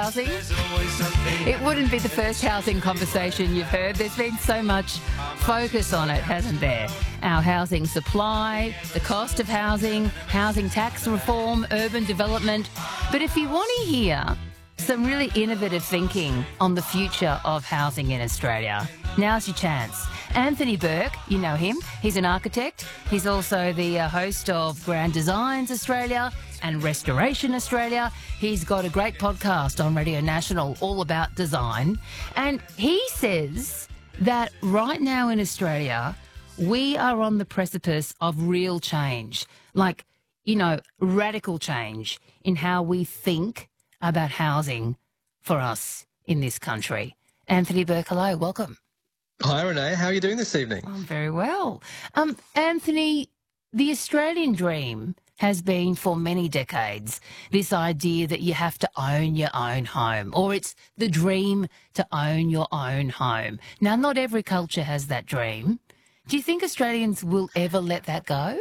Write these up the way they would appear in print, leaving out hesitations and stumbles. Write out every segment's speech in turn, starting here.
housing? It wouldn't be the first housing conversation you've heard. There's been so much focus on it, hasn't there? Our housing supply, the cost of housing, housing tax reform, urban development. But if you want to hear some really innovative thinking on the future of housing in Australia, now's your chance. Anthony Burke, you know him. He's an architect. He's also the host of Grand Designs Australia and Restoration Australia. He's got a great podcast on Radio National all about design. And he says that right now in Australia, we are on the precipice of real change, like, radical change in how we think about housing for us in this country. Anthony Burke, hello, welcome. Hi, Renee. How are you doing this evening? I'm very well. Anthony, the Australian dream has been for many decades this idea that you have to own your own home, or it's the dream to own your own home. Now, not every culture has that dream. Do you think Australians will ever let that go?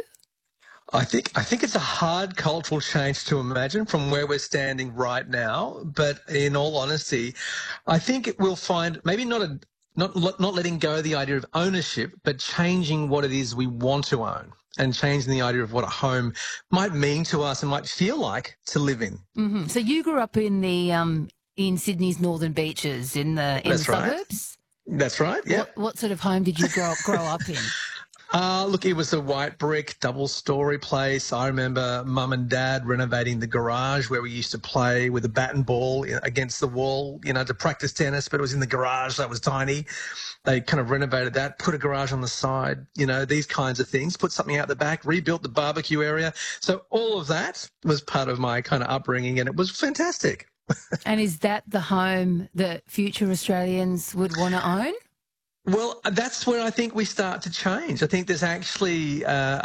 I think it's a hard cultural change to imagine from where we're standing right now. But in all honesty, I think we'll find maybe not letting go of the idea of ownership, but changing what it is we want to own and changing the idea of what a home might mean to us and might feel like to live in. Mm-hmm. So you grew up in the in Sydney's northern beaches in the suburbs? That's right. Yeah. What sort of home did you grow up in? Look, it was a white brick, double-storey place. I remember Mum and Dad renovating the garage where we used to play with a bat and ball against the wall, to practice tennis, but it was in the garage, that was tiny. They kind of renovated that, put a garage on the side, these kinds of things, put something out the back, rebuilt the barbecue area. So all of that was part of my kind of upbringing, and it was fantastic. And is that the home that future Australians would want to own? Well, that's where I think we start to change. I think there's actually,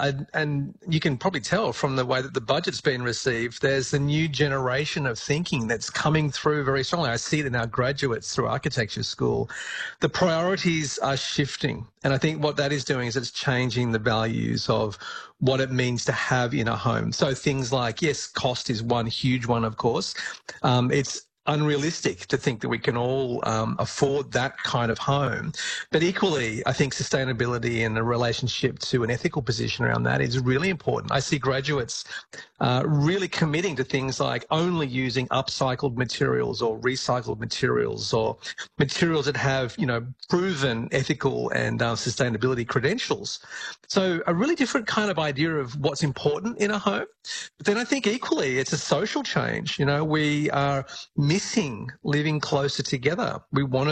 and you can probably tell from the way that the budget's been received, there's a new generation of thinking that's coming through very strongly. I see it in our graduates through architecture school. The priorities are shifting. And I think what that is doing is it's changing the values of what it means to have in a home. So things like, yes, cost is one huge one, of course. It's unrealistic to think that we can all afford that kind of home. But equally, I think sustainability and the relationship to an ethical position around that is really important. I see graduates really committing to things like only using upcycled materials or recycled materials or materials that have, proven ethical and sustainability credentials. So a really different kind of idea of what's important in a home. But then I think equally it's a social change. We are missing living closer together. We want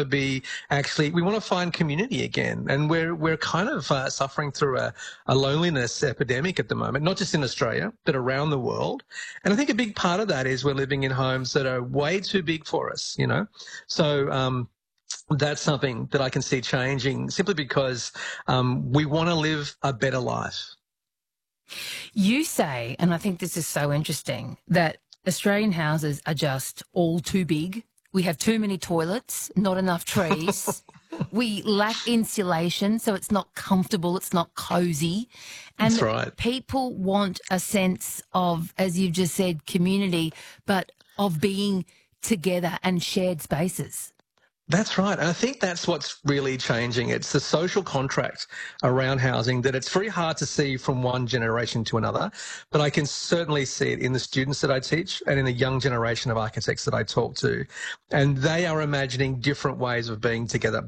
to find community again. And we're kind of suffering through a loneliness epidemic at the moment, not just in Australia, but around the world. And I think a big part of that is we're living in homes that are way too big for us, So that's something that I can see changing simply because we want to live a better life. You say, and I think this is so interesting, that Australian houses are just all too big. We have too many toilets, not enough trees. We lack insulation, so it's not comfortable, it's not cosy. And that's right. People want a sense of, as you've just said, community, but of being together and shared spaces. That's right. And I think that's what's really changing. It's the social contract around housing that it's very hard to see from one generation to another, but I can certainly see it in the students that I teach and in the young generation of architects that I talk to. And they are imagining different ways of being together.